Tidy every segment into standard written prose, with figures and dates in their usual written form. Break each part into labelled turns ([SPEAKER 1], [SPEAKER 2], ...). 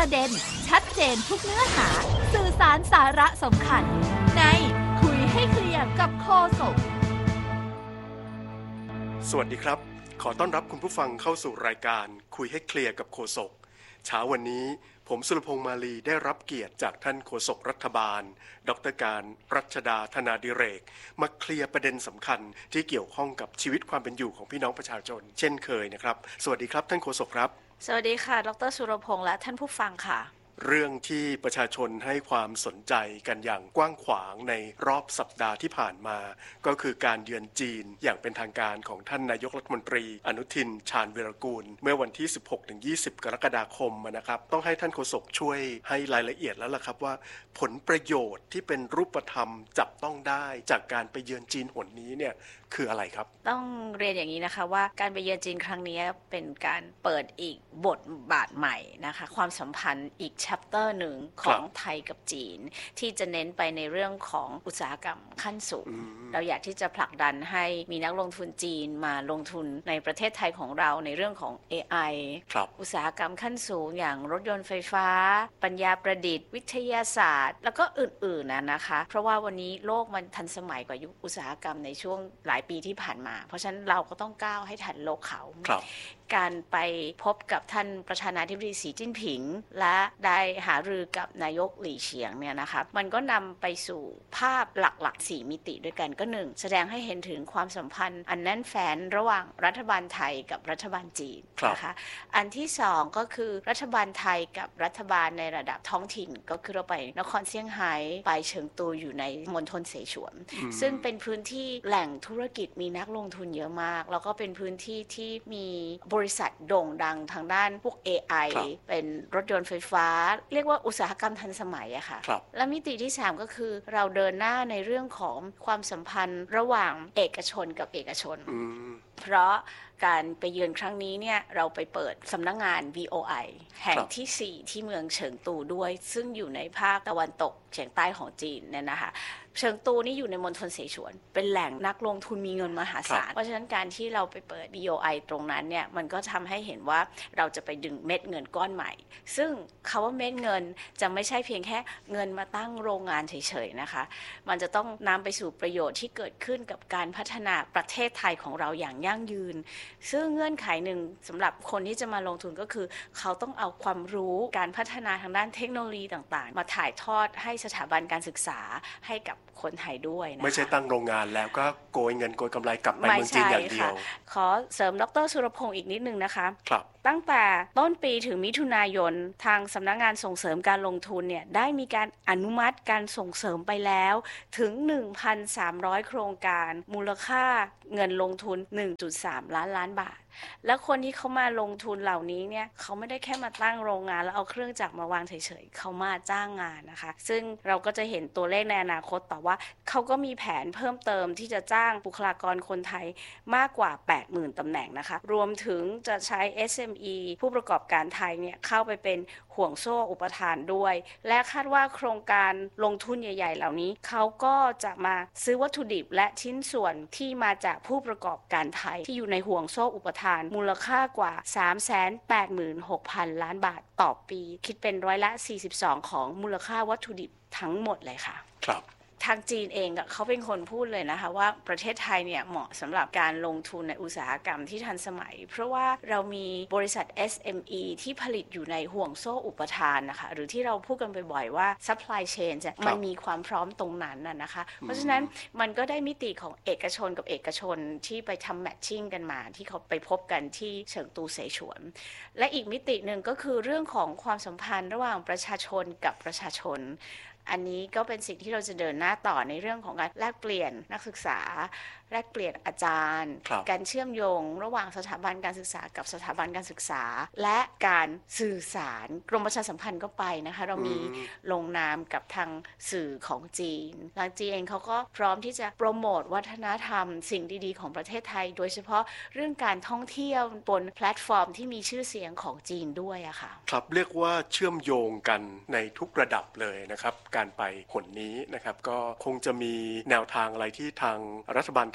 [SPEAKER 1] ประเด็นชัดเจนทุกเนื้อหาสื่อสารสาระสำคัญในคุยให้เคลียร์กับโฆษก
[SPEAKER 2] สวัสดีครับขอต้อนรับคุณผู้ฟังเข้าสู่รายการคุยให้เคลียร์กับโฆษกเช้าวันนี้ผมสุรพงษ์มาลีได้รับเกียรติจากท่านโฆษกรัฐบาลดร.การรัชดาธนาดิเรกมาเคลียร์ประเด็นสำคัญที่เกี่ยวข้องกับชีวิตความเป็นอยู่ของพี่น้องประชาชนเช่นเคยนะครับสวัสดีครับท่านโฆษกครับ
[SPEAKER 3] สวัสดีค่ะดร.สุรพงษ์และท่านผู้ฟังค่ะ
[SPEAKER 2] เรื่องที่ประชาชนให้ความสนใจกันอย่างกว้างขวางในรอบสัปดาห์ที่ผ่านมาก็คือการเยือนจีนอย่างเป็นทางการของท่านนายกรัฐมนตรีอนุทินชาญวีรกูลเมื่อวันที่ 16-20 กรกฎาคมนะครับต้องให้ท่านโฆษกช่วยให้รายละเอียดแล้วล่ะครับว่าผลประโยชน์ที่เป็นรูปธรรมจับต้องได้จากการไปเยือนจีนหนนี้เนี่ยคืออะไรครับ
[SPEAKER 3] ต้องเรียนอย่างนี้นะคะว่าการไปเยือนจีนครั้งนี้เป็นการเปิดอีกบทบาทใหม่นะคะความสัมพันธ์อีก chapter หนึ่งของไทยกับจีนที่จะเน้นไปในเรื่องของอุตสาหกรรมขั้นสูงเราอยากที่จะผลักดันให้มีนักลงทุนจีนมาลงทุนในประเทศไทยของเราในเรื่องของ AI อุตสาหกรรมขั้นสูงอย่างรถยนต์ไฟฟ้าปัญญาประดิษฐ์วิทยาศาสตร์แล้วก็อื่นๆนะคะเพราะว่าวันนี้โลกมันทันสมัยกว่ายุคอุตสาหกรรมในช่วงหลายปีที่ผ่านมาเพราะฉะนั้นเราก็ต้องก้าวให้ทันโลกเขาการไปพบกับท่านประธานาธิบดีสีจิ้นผิงและได้หารือกับนายกหลี่เฉียงเนี่ยนะคะมันก็นำไปสู่ภาพหลักๆ4มิติด้วยกันก็1แสดงให้เห็นถึงความสัมพันธ์อันแน่นแฟ้นระหว่างรัฐบาลไทยกับรัฐบาลจีนนะคะอันที่2ก็คือรัฐบาลไทยกับรัฐบาลในระดับท้องถิ่นก็คือเราไปนครเซี่ยงไฮ้ไปเฉิงตูอยู่ในมณฑลเสฉวนซึ่งเป็นพื้นที่แหล่งธุรกิจมีนักลงทุนเยอะมากแล้วก็เป็นพื้นที่ที่มีบริษัทโด่งดังทางด้านพวก AI เป็นรถยนต์ไฟฟ้าเรียกว่าอุตสาหกรรมทันสมัยอะค่ะและมิติที่3ก็คือเราเดินหน้าในเรื่องของความสัมพันธ์ระหว่างเอกชนกับเอกชนเพราะการไปเยือนครั้งนี้เนี่ยเราไปเปิดสำนักงาน BOI แห่งที่4ที่เมืองเฉิงตูด้วยซึ่งอยู่ในภาคตะวันตกเฉียงใต้ของจีนเนี่ยนะคะเฉิงตูนี่อยู่ในมณฑลเสฉวนเป็นแหล่งนักลงทุนมีเงินมหาศาลเพราะฉะนั้นการที่เราไปเปิด BOI ตรงนั้นเนี่ยมันก็ทำให้เห็นว่าเราจะไปดึงเม็ดเงินก้อนใหม่ซึ่งคำว่าเม็ดเงินจะไม่ใช่เพียงแค่เงินมาตั้งโรงงานเฉยๆนะคะมันจะต้องนำไปสู่ประโยชน์ที่เกิดขึ้นกับการพัฒนาประเทศไทยของเราอย่างยั่งยืนซึ่งเงื่อนไขหนึ่งสำหรับคนที่จะมาลงทุนก็คือเขาต้องเอาความรู้การพัฒนาทางด้านเทคโนโลยีต่างๆมาถ่ายทอดให้สถาบันการศึกษาให้กับคนไทยด้วยนะคะ
[SPEAKER 2] ไม่ใช่ตั้งโรงงานแล้วก็โกยเงินโกยกำไรกลับไปเมืองจีนอย่างเดียว
[SPEAKER 3] ขอเสริมดร.สุรพงษ์อีกนิดนึงนะคะ
[SPEAKER 2] ครับ
[SPEAKER 3] ตั้งแต่ต้นปีถึงมิถุนายนทางสำนักงานส่งเสริมการลงทุนเนี่ยได้มีการอนุมัติการส่งเสริมไปแล้วถึง 1,300 โครงการมูลค่าเงินลงทุน 1.3 ล้านบาทและคนที่เขามาลงทุนเหล่านี้เนี่ยเขาไม่ได้แค่มาตั้งโรงงานแล้วเอาเครื่องจักรมาวางเฉยๆเขามาจ้างงานนะคะซึ่งเราก็จะเห็นตัวเลขในอนาคตต่อว่าเขาก็มีแผนเพิ่มเติมที่จะจ้างบุคลากรคนไทยมากกว่า 80,000 ตำแหน่งนะคะรวมถึงจะใช้ SME ผู้ประกอบการไทยเนี่ยเข้าไปเป็นห่วงโซ่อุปทานด้วยและคาดว่าโครงการลงทุนใหญ่ๆเหล่านี้เขาก็จะมาซื้อวัตถุดิบและชิ้นส่วนที่มาจากผู้ประกอบการไทยที่อยู่ในห่วงโซ่อุปทานมูลค่ากว่า 386,000 ล้านบาทต่อปีคิดเป็น42%ของมูลค่าวัตถุดิบทั้งหมดเลยค่ะ
[SPEAKER 2] ครับ
[SPEAKER 3] ทางจีนเองเขาเป็นคนพูดเลยนะคะว่าประเทศไทยเนี่ยเหมาะสำหรับการลงทุนในอุตสาหกรรมที่ทันสมัยเพราะว่าเรามีบริษัท SME ที่ผลิตอยู่ในห่วงโซ่อุปทานนะคะหรือที่เราพูดกันบ่อยๆว่า supply chain มันมีความพร้อมตรงนั้นนะคะเพราะฉะนั้นมันก็ได้มิติของเอกชนกับเอกชนที่ไปทำแมทชิ่งกันมาที่เขาไปพบกันที่เฉิงตูเสฉวนและอีกมิติหนึ่งก็คือเรื่องของความสัมพันธ์ระหว่างประชาชนกับประชาชนอันนี้ก็เป็นสิ่งที่เราจะเดินหน้าต่อในเรื่องของการแลกเปลี่ยนนักศึกษาแลกเปลี่ยนอาจารย์การเชื่อมโยงระหว่างสถาบันการศึกษากับสถาบันการศึกษาและการสื่อสารกรมประชาสัมพันธ์ก็ไปนะคะเรามีลงนามกับทางสื่อของจีนทางจีนเองเขาก็พร้อมที่จะโปรโมทวัฒนธรรมสิ่งดีๆของประเทศไทยโดยเฉพาะเรื่องการท่องเที่ยวบนแพลตฟอร์มที่มีชื่อเสียงของจีนด้วยอะค่ะ
[SPEAKER 2] ครับเรียกว่าเชื่อมโยงกันในทุกระดับเลยนะครับการไปหนนี้นะครับก็คงจะมีแนวทางอะไรที่ทางรัฐบาลไทย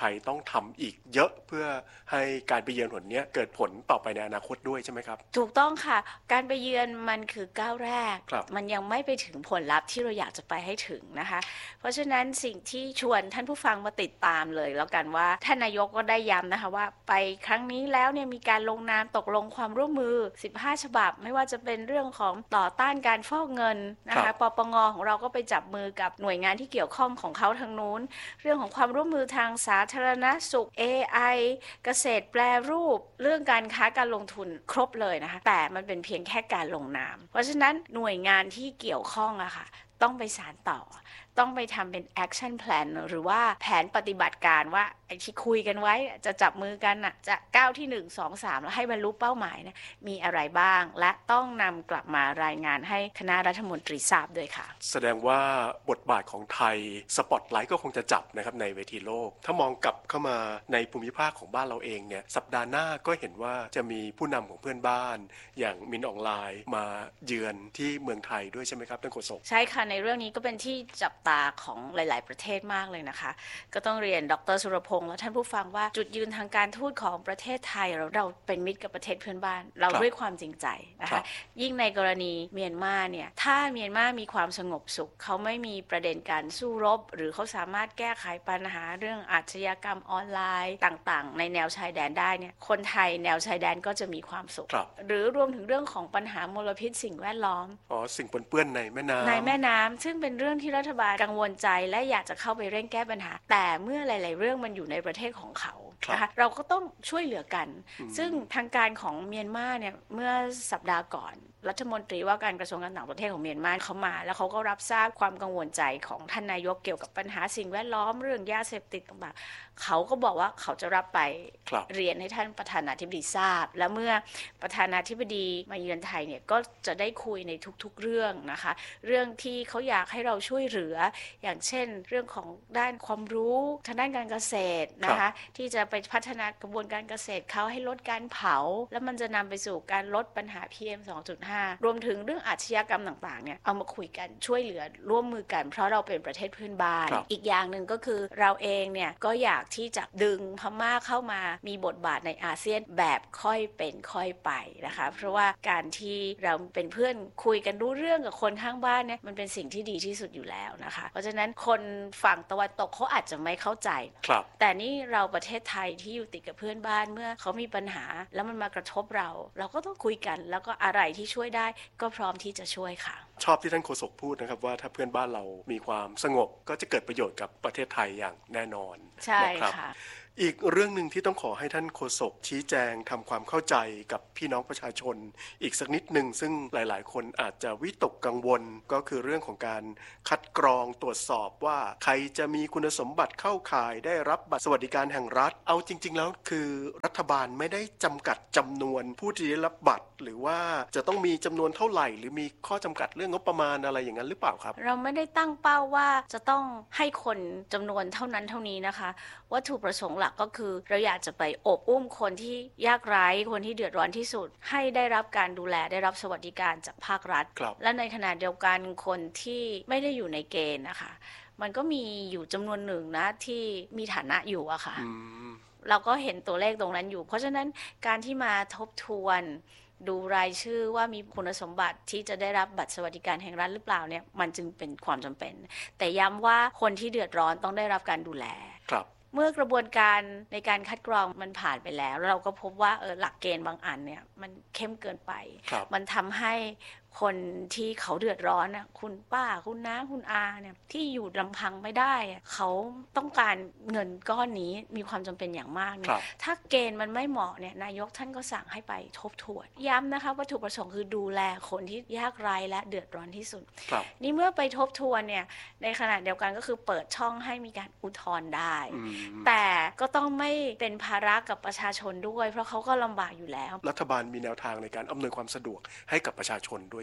[SPEAKER 2] ยต้องทำอีกเยอะเพื่อให้การไปเยือนหนนี้เกิดผลต่อไปในอนาคตด้วยใช่ไหมครับ
[SPEAKER 3] ถูกต้องค่ะการไปเยือนมันคือก้าวแรกมันยังไม่ไปถึงผลลัพธ์ที่เราอยากจะไปให้ถึงนะคะเพราะฉะนั้นสิ่งที่ชวนท่านผู้ฟังมาติดตามเลยแล้วกันว่าท่านนายกก็ได้ย้ำนะคะว่าไปครั้งนี้แล้วเนี่ยมีการลงนามตกลงความร่วมมือ15ฉบับไม่ว่าจะเป็นเรื่องของต่อต้านการฟอกเงินนะคะปปงของเราก็ไปจับมือกับหน่วยงานที่เกี่ยวข้องของเขาทางนู้นเรื่องของความร่วมมือทางสาธารณสุข AI เกษตรแปรรูปเรื่องการค้าการลงทุนครบเลยนะคะแต่มันเป็นเพียงแค่การลงนามเพราะฉะนั้นหน่วยงานที่เกี่ยวข้องอะค่ะต้องไปสานต่อต้องไปทำเป็น action plan หรือว่าแผนปฏิบัติการว่าไอ้ที่คุยกันไว้จะจับมือกันน่ะจะก้าวที่1 2 3แล้วให้บรรลุเป้าหมายนะมีอะไรบ้างและต้องนำกลับมารายงานให้คณะรัฐมนตรีทราบด้วยค่ะ
[SPEAKER 2] แสดงว่าบทบาทของไทยสปอตไลท์ก็คงจะจับนะครับในเวทีโลกถ้ามองกลับเข้ามาในภูมิภาคของบ้านเราเองเนี่ยสัปดาห์หน้าก็เห็นว่าจะมีผู้นำของเพื่อนบ้านอย่างมินออนไลน์มาเยือนที่เมืองไทยด้วยใช่ไหมครับท่านโฆษก
[SPEAKER 3] ใช่ค่ะในเรื่องนี้ก็เป็นที่จับตาของหลายๆประเทศมากเลยนะคะก็ต้องเรียนดร.สุรพงษ์และท่านผู้ฟังว่าจุดยืนทางการทูตของประเทศไทยเราเป็นมิตรกับประเทศเพื่อนบ้านเราด้วยความจริงใจนะคะยิ่งในกรณีเมียนมาเนี่ยถ้าเมียนมามีความสงบสุขเขาไม่มีประเด็นการสู้รบหรือเขาสามารถแก้ไขปัญหาเรื่องอาชญากรรมออนไลน์ต่างๆในแนวชายแดนได้เนี่ยคนไทยแนวชายแดนก็จะมีความสุขหรือรวมถึงเรื่องของปัญหามลพิษสิ่งแวดล้อม
[SPEAKER 2] สิ่งปนเปื้อนในแม่
[SPEAKER 3] น้ำซึ่งเป็นเรื่องที่รัฐบาลกังวลใจและอยากจะเข้าไปเร่งแก้ปัญหาแต่เมื่อหลายๆเรื่องมันอยู่ในประเทศของเขานะคะเราก็ต้องช่วยเหลือกันซึ่งทางการของเมียนมาเนี่ยเมื่อสัปดาห์ก่อนรัฐมนตรีว่าการกระทรวงการต่างประเทศของเมียนมาเขามาแล้วเขาก็รับทราบความกังวลใจของท่านนายกเกี่ยวกับปัญหาสิ่งแวดล้อมเรื่องยาเสพติดต่างๆเขาก็บอกว่าเขาจะรับไปเรียนให้ท่านประธานาธิบดีทราบและเมื่อประธานาธิบดีมาเยือนไทยเนี่ยก็จะได้คุยในทุกๆเรื่องนะคะเรื่องที่เขาอยากให้เราช่วยเหลืออย่างเช่นเรื่องของด้านความรู้ทางด้านการเกษตรนะคะที่จะไปพัฒนากระบวนการเกษตรเขาให้ลดการเผาแล้วมันจะนำไปสู่การลดปัญหา PM 2.5 รวมถึงเรื่องอาชญากรรมต่างๆเนี่ยเอามาคุยกันช่วยเหลือร่วมมือกันเพราะเราเป็นประเทศเพื่อนบ้านอีกอย่างหนึ่งก็คือเราเองเนี่ยก็อยากที่จะดึงพม่าเข้ามามีบทบาทในอาเซียนแบบค่อยเป็นค่อยไปนะคะเพราะว่าการที่เราเป็นเพื่อนคุยกันรู้เรื่องกับคนข้างบ้านเนี่ยมันเป็นสิ่งที่ดีที่สุดอยู่แล้วนะคะเพราะฉะนั้นคนฝั่งตะวันตกเขาอาจจะไม่เข้าใจแต่นี่เราประเทศไทยที่อยู่ติดกับเพื่อนบ้านเมื่อเขามีปัญหาแล้วมันมากระทบเราก็ต้องคุยกันแล้วก็อะไรที่ช่วยได้ก็พร้อมที่จะช่วยค่ะ
[SPEAKER 2] ชอบที่ท่านโฆษกพูดนะครับว่าถ้าเพื่อนบ้านเรามีความสงบก็จะเกิดประโยชน์กับประเทศไทยอย่างแน่นอน
[SPEAKER 3] ใช่ค่ะ
[SPEAKER 2] อีกเรื่องหนึ่งที่ต้องขอให้ท่านโฆษกชี้แจงทำความเข้าใจกับพี่น้องประชาชนอีกสักนิดหนึ่งซึ่งหลายๆคนอาจจะวิตกกังวลก็คือเรื่องของการคัดกรองตรวจสอบว่าใครจะมีคุณสมบัติเข้าข่ายได้รับบัตรสวัสดิการแห่งรัฐเอาจริงๆแล้วคือรัฐบาลไม่ได้จำกัดจำนวนผู้ที่ได้รับบัตรหรือว่าจะต้องมีจำนวนเท่าไหร่หรือมีข้อจำกัดเรื่องงบประมาณอะไรอย่างนั้นหรือเปล่าครับ
[SPEAKER 3] เราไม่ได้ตั้งเป้าว่าจะต้องให้คนจำนวนเท่านั้นเท่านี้นะคะวัตถุประสงค์หลักก็คือเราอยากจะไปอบอุ้มคนที่ยากไร้คนที่เดือดร้อนที่สุดให้ได้รับการดูแลได้รับสวัสดิการจากภาครัฐและในขณะเดียวกันคนที่ไม่ได้อยู่ในเกณฑ์นะคะมันก็มีอยู่จำนวนหนึ่งนะที่มีฐานะอยู่อะค่ะเราก็เห็นตัวเลขตรงนั้นอยู่เพราะฉะนั้นการที่มาทบทวนดูรายชื่อว่ามีคุณสมบัติที่จะได้รับบัตรสวัสดิการแห่งรัฐหรือเปล่าเนี่ยมันจึงเป็นความจำเป็นแต่ย้ำว่าคนที่เดือดร้อนต้องได้รับการดูแลเมื่อกระบวนการในการคัดกรองมันผ่านไปแล้วเราก็พบว่าหลักเกณฑ์บางอันเนี่ยมันเข้มเกินไปมันทำให้คนที่เขาเดือดร้อนนะคุณป้าคุณน้าคุณอาเนี่ยที่อยู่ลำพังไม่ได้เขาต้องการเงินก้อนนี้มีความจำเป็นอย่างมากเนี่ยถ้าเกณฑ์มันไม่เหมาะเนี่ยนายกท่านก็สั่งให้ไปทบทวนย้ำนะคะวัตถุประสงค์คือดูแลคนที่ยากไร้และเดือดร้อนที่สุดนี่เมื่อไปทบทวนเนี่ยในขณะเดียวกันก็คือเปิดช่องให้มีการอุทธรณ์ได้แต่ก็ต้องไม่เป็นภาระกับประชาชนด้วยเพราะเขาก็ลำบากอยู่แล้ว
[SPEAKER 2] รัฐบาลมีแนวทางในการอำนวยความสะดวกให้กับประชาชนด้วย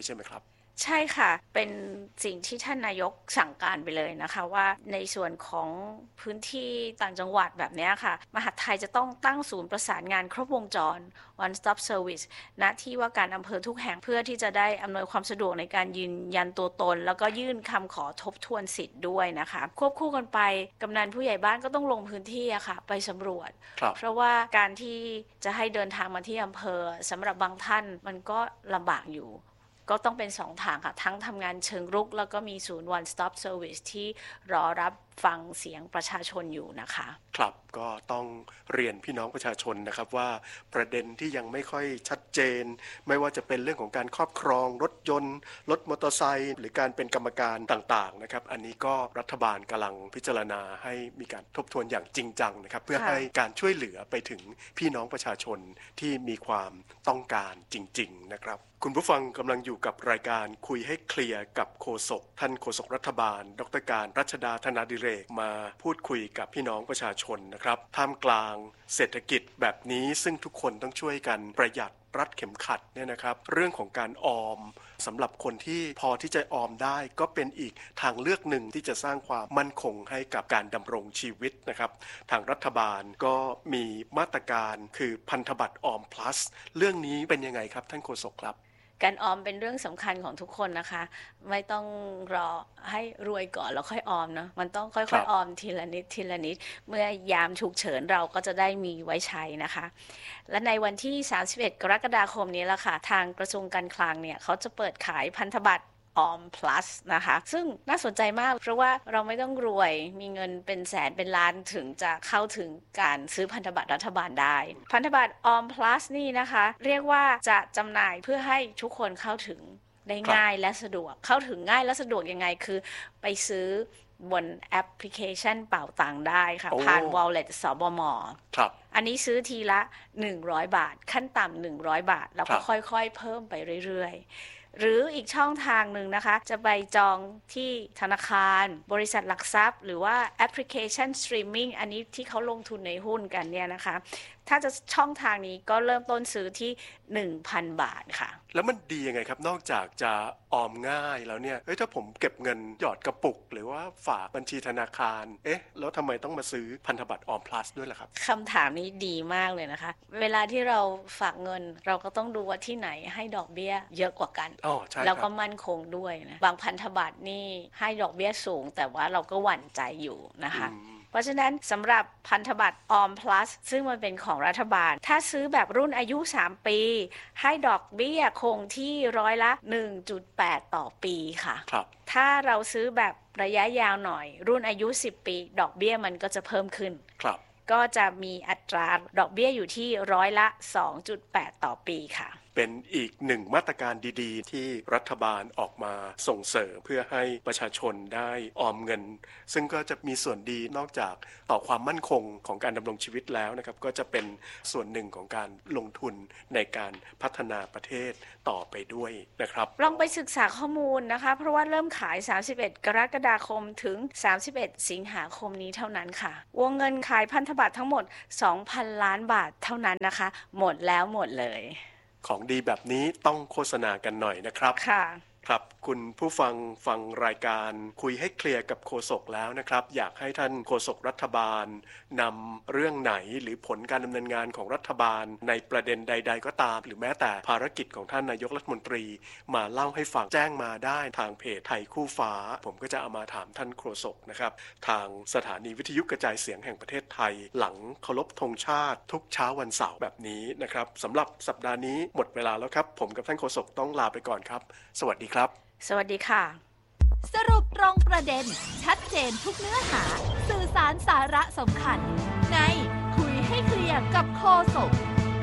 [SPEAKER 2] ใช่ไหมครับ
[SPEAKER 3] ใช่ค่ะเป็นสิ่งที่ท่านนายกสั่งการไปเลยนะคะว่าในส่วนของพื้นที่ต่างจังหวัดแบบนี้ค่ะมหาดไทยจะต้องตั้งศูนย์ประสานงานครบวงจร One Stop Service ณที่ว่าการอำเภอทุกแห่งเพื่อที่จะได้อำนวยความสะดวกในการยืนยันตัวตนแล้วก็ยื่นคำขอทบทวนสิทธิ์ด้วยนะคะควบคู่กันไปกำนันผู้ใหญ่บ้านก็ต้องลงพื้นที่อะค่ะไปสำรวจเพราะว่าการที่จะให้เดินทางมาที่อำเภอสำหรับบางท่านมันก็ลำบากอยู่ก็ต้องเป็น2ทางค่ะทั้งทำงานเชิงรุกแล้วก็มีศูนย์ One Stop Service ที่รอรับฟังเสียงประชาชนอยู่นะคะ
[SPEAKER 2] ครับก็ต้องเรียนพี่น้องประชาชนนะครับว่าประเด็นที่ยังไม่ค่อยชัดเจนไม่ว่าจะเป็นเรื่องของการครอบครองรถยนต์รถมอเตอร์ไซค์หรือการเป็นกรรมการต่างๆนะครับอันนี้ก็รัฐบาลกำลังพิจารณาให้มีการทบทวนอย่างจริงจังนะครับเพื่อให้การช่วยเหลือไปถึงพี่น้องประชาชนที่มีความต้องการจริงๆนะครับคุณผู้ฟังกำลังอยู่กับรายการคุยให้เคลียร์กับโฆษกท่านโฆษกรัฐบาลดร.การรัชดาธนาดิเรกมาพูดคุยกับพี่น้องประชาชนนะครับท่ามกลางเศรษฐกิจแบบนี้ซึ่งทุกคนต้องช่วยกันประหยัดรัดเข็มขัดเนี่ยนะครับเรื่องของการออมสำหรับคนที่พอที่จะออมได้ก็เป็นอีกทางเลือกหนึ่งที่จะสร้างความมั่นคงให้กับการดำรงชีวิตนะครับทางรัฐบาลก็มีมาตรการคือพันธบัตรออม plus เรื่องนี้เป็นยังไงครับท่านโฆษกครับ
[SPEAKER 3] การออมเป็นเรื่องสำคัญของทุกคนนะคะไม่ต้องรอให้รวยก่อนแล้วค่อยออมเนาะมันต้องค่อยๆออมทีละนิดทีละนิดเมื่อยามฉุกเฉินเราก็จะได้มีไว้ใช้นะคะและในวันที่31กรกฎาคมนี้ละค่ะทางกระทรวงการคลังเนี่ยเขาจะเปิดขายพันธบัตรออม plus นะคะซึ่งน่าสนใจมากเพราะว่าเราไม่ต้องรวยมีเงินเป็นแสนเป็นล้านถึงจะเข้าถึงการซื้อพันธบัตรรัฐบาลได้พันธบัตรออม plus นี่นะคะเรียกว่าจะจำหน่ายเพื่อให้ทุกคนเข้าถึงได้ง่ายและสะดวกเข้าถึงง่ายและสะดวกยังไงคือไปซื้อบนแอปพลิเคชันเป่าตังค์ได้ค่ะผ่าน wallet สบม.อันนี้ซื้อทีละ100 บาทขั้นต่ำ100 บาทแล้วก็ค่อยๆเพิ่มไปเรื่อยๆหรืออีกช่องทางหนึ่งนะคะจะไปจองที่ธนาคารบริษัทหลักทรัพย์หรือว่าแอปพลิเคชันสตรีมมิ่งอันนี้ที่เขาลงทุนในหุ้นกันเนี่ยนะคะถ้าจะช่องทางนี้ก็เริ่มต้นซื้อที่ 1,000 บาทค่ะ
[SPEAKER 2] แล้วมันดียังไงครับนอกจากจะออมง่ายแล้วเนี่ยถ้าผมเก็บเงินหยอดกระปุกหรือว่าฝากบัญชีธนาคารแล้วทำไมต้องมาซื้อพันธบัตรออม plus ด้วยล่ะครับ
[SPEAKER 3] คำถามนี้ดีมากเลยนะคะเวลาที่เราฝากเงินเราก็ต้องดูว่าที่ไหนให้ดอกเบี้ยเยอะกว่ากันแล้วก็มั่นคงด้วยนะบางพันธบัตรนี่ให้ดอกเบี้ยสูงแต่ว่าเราก็หวั่นใจอยู่นะคะเพราะฉะนั้นสำหรับพันธบัตรออม plus ซึ่งมันเป็นของรัฐบาลถ้าซื้อแบบรุ่นอายุ3 ปีให้ดอกเบี้ยคงที่ร้อยละ 1.8 ต่อปีค่ะถ้าเราซื้อแบบระยะยาวหน่อยรุ่นอายุ10 ปีดอกเบี้ยมันก็จะเพิ่มขึ้นก็จะมีอัตราดอกเบี้ยอยู่ที่ร้อยละ 2.8 ต่อปีค่ะ
[SPEAKER 2] เป็นอีกหนึ่งมาตรการดีๆที่รัฐบาลออกมาส่งเสริมเพื่อให้ประชาชนได้ออมเงินซึ่งก็จะมีส่วนดีนอกจากต่อความมั่นคงของการดำรงชีวิตแล้วนะครับก็จะเป็นส่วนหนึ่งของการลงทุนในการพัฒนาประเทศต่อไปด้วยนะครับ
[SPEAKER 3] ลองไปศึกษาข้อมูลนะคะเพราะว่าเริ่มขาย31กรกฎาคมถึง31สิงหาคมนี้เท่านั้นค่ะวงเงินขายพันธบัตรทั้งหมด 2,000 ล้านบาทเท่านั้นนะคะหมดแล้วหมดเลย
[SPEAKER 2] ของดีแบบนี้ต้องโฆษณากันหน่อยนะครับ
[SPEAKER 3] ค่ะ
[SPEAKER 2] ครับคุณผู้ฟังรายการคุยให้เคลียร์กับโฆษกแล้วนะครับอยากให้ท่านโฆษกรัฐบาลนำเรื่องไหนหรือผลการดำเนินงานของรัฐบาลในประเด็นใดๆก็ตามหรือแม้แต่ภารกิจของท่านนายกรัฐมนตรีมาเล่าให้ฟังแจ้งมาได้ทางเพจไทยคู่ฟ้าผมก็จะเอามาถามท่านโฆษกนะครับทางสถานีวิทยุกระจายเสียงแห่งประเทศไทยหลังเคารพธงชาติทุกเช้าวันเสาร์แบบนี้นะครับสำหรับสัปดาห์นี้หมดเวลาแล้วครับผมกับท่านโฆษกต้องลาไปก่อนครับสวัสดีครับ
[SPEAKER 3] สวัสดีค่ะ
[SPEAKER 1] สรุปตรงประเด็นชัดเจนทุกเนื้อหาสื่อสารสาระสำคัญในคุยให้เคลียร์กับโฆษก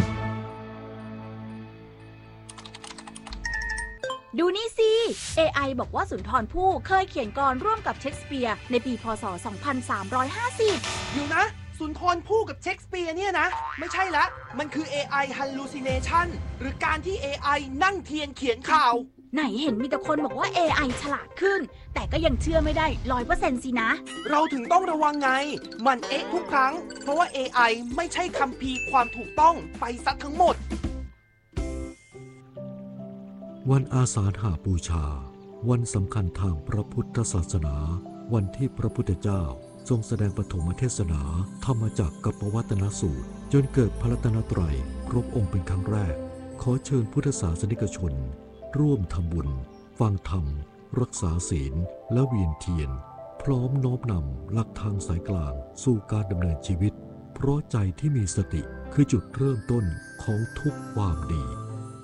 [SPEAKER 1] ดูนี่สิ AI บอกว่าสุนทรภู่เคยเขียนกลร่วมกับเชคสเปียร์ในปีพ.ศ. 2350
[SPEAKER 4] อยู่นะสุนทรภู่กับเชคสเปียร์เนี่ยนะไม่ใช่ละมันคือ AI hallucination หรือการที่ AI นั่งเทียนเขียนข่าว
[SPEAKER 1] ไหนเห็นมีแต่คนบอกว่า AI ฉลาดขึ้นแต่ก็ยังเชื่อไม่ได้ 100% สินะ
[SPEAKER 4] เราถึงต้องระวังไงมันทุกครั้งเพราะว่า AI ไม่ใช่คัมภีร์ความถูกต้องไปซะทั้งหมด
[SPEAKER 5] วันอาสาฬหบูชาวันสำคัญทางพระพุทธศาสนาวันที่พระพุทธเจ้าทรงแสดงปฐมเทศนาธรรมจักรกับปวัตนสูตรจนเกิดพระรัตนตรัยครบองค์เป็นครั้งแรกขอเชิญพุทธศาสนิกชนร่วมทำบุญฟังธรรมรักษาศีลและเวียนเทียนพร้อมน้อมนำหลักทางสายกลางสู่การดำเนินชีวิตเพราะใจที่มีสติคือจุดเริ่มต้นของทุกความดี